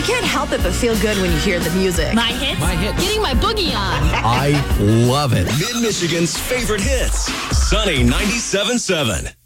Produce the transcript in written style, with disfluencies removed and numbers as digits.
can't help it but feel good when you hear the music. My hits? My hits. Getting my boogie on. I love it. Mid-Michigan's favorite hits. Sunny 97.7.